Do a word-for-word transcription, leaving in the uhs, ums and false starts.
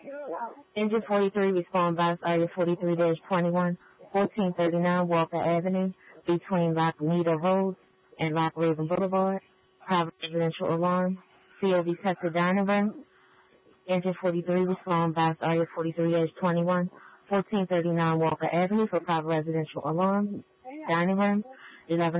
Engine forty-three, respond by area forty-three dash twenty-one, fourteen thirty-nine Walker Avenue, between Lock Meadow Road and Lock Raven Boulevard. Private residential alarm. C O V tested dining room. Engine forty-three, respond by area forty-three dash twenty-one, fourteen thirty-nine Walker Avenue for private residential alarm. Dining room. eleven